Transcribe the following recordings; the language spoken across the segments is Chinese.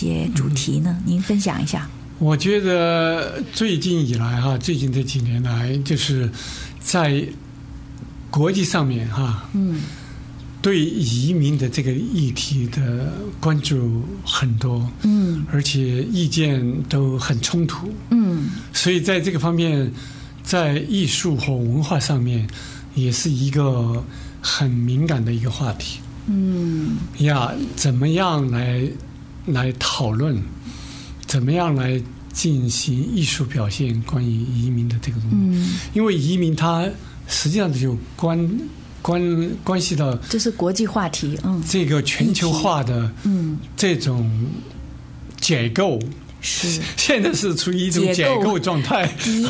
些主题呢？您分享一下。 我觉得最近以来最近这几年来，就是在国际上面对移民的这个议题的关注很多，而且意见都很冲突，所以在这个方面，在艺术和文化上面也是一个很敏感的一个话题。怎么样来讨论，怎么样来进行艺术表现关于移民的这个东西？因为移民它实际上就关系到这是国际话题， 这个全球化的这种解构， 是现在是处于一种解构状态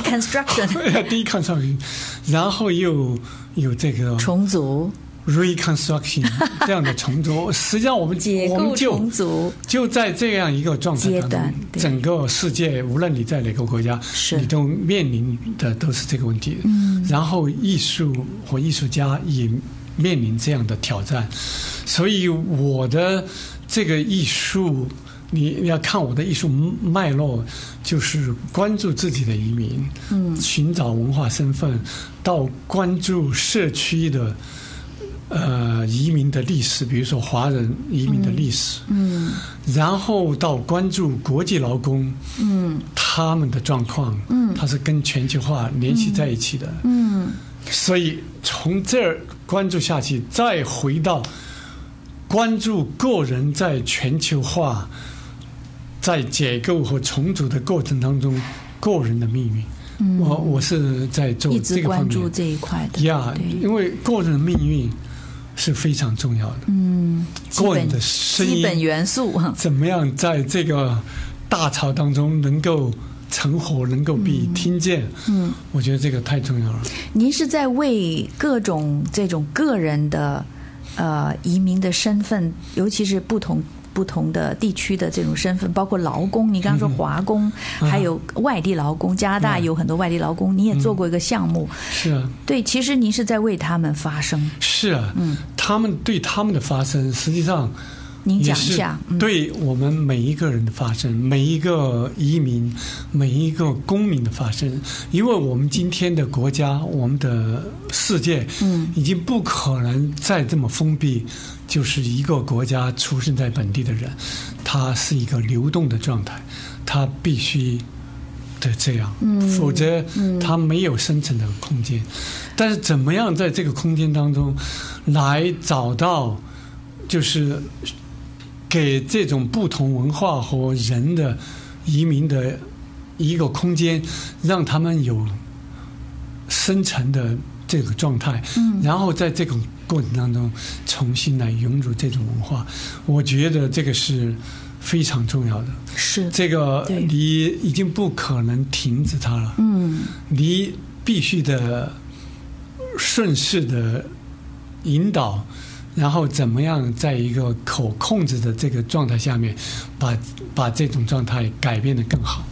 ，deconstruction， 然后又有这个重组。 reconstruction 这样的重组，实际上我们就在这样一个状态当中，整个世界无论你在哪个国家，你都面临的都是这个问题。然后艺术和艺术家也面临这样的挑战，所以我的这个艺术，你要看我的艺术脉络，就是关注自己的移民，寻找文化身份，到关注社区的移民的历史，比如说华人移民的历史，然后到关注国际劳工，他们的状况，它是跟全球化联系在一起的，所以从这儿关注下去，再回到关注个人在全球化、在解构和重组的过程当中个人的命运。我是在做这个方面，一直关注这一块的， 因为个人的命运是非常重要的。个人的声音、 基本元素， 怎么样在这个大潮当中能够成活，能够被听见？我觉得这个太重要了。 您是在为各种这种个人的移民的身份，尤其是不同的地区的这种身份，包括劳工，你刚刚说华工，还有外地劳工，加拿大有很多外地劳工，你也做过一个项目。 是啊， 对，其实您是在为他们发声。 是啊，他们对他们的发声，实际上您讲一下， 对我们每一个人的发声，每一个移民，每一个公民的发声，因为我们今天的国家，我们的世界，已经不可能再这么封闭。就是一个国家出生在本地的人，他是一个流动的状态，他必须得这样，否则他没有生存的空间。但是怎么样在这个空间当中来找到，就是给这种不同文化和人的移民的一个空间，让他们有生存的这个状态，然后在这种过程当中重新来融入这种文化，我觉得这个是非常重要的。 是这个你已经不可能停止它了，你必须的顺势的引导，然后怎么样在一个可控制的这个状态下面把这种状态改变得更好。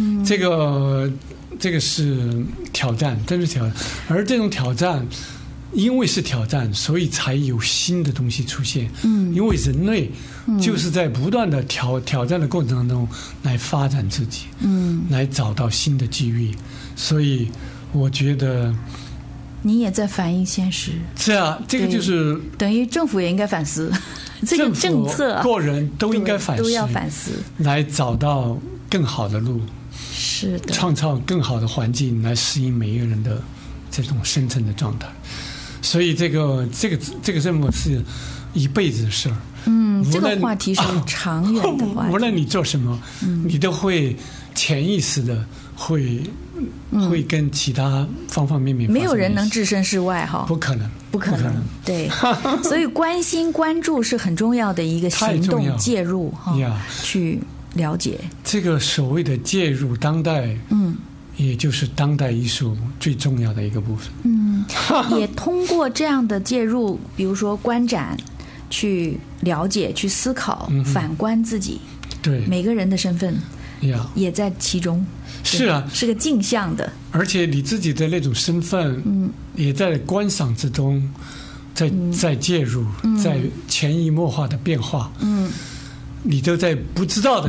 这个是挑战，真是挑战。而这种挑战，因为是挑战，所以才有新的东西出现。因为人类就是在不断的挑战的过程当中来发展自己，来找到新的机遇。所以我觉得你也在反映现实。 是啊，这个就是等于政府也应该反思，这个政策个人都应该反思， 都要反思， 来找到更好的路。 是的， 创造更好的环境来适应每一个人的这种生存的状态。所以这个任务是一辈子的事儿。 这个话题是长远的话题。 无论你做什么，你都会潜意识的会跟其他方方面面。 没有人能置身事外哈， 不可能。 对，所以关心关注是很重要的一个行动介入哈，去了解这个所谓的介入当代，也就是当代艺术最重要的一个部分。 也通过这样的介入，比如说观展，去了解、去思考、反观自己， 对每个人的身份，也在其中。 是啊， 是个镜像的， 而且你自己的那种身份，也在观赏之中，在介入，在潜移默化的变化，你都在不知道的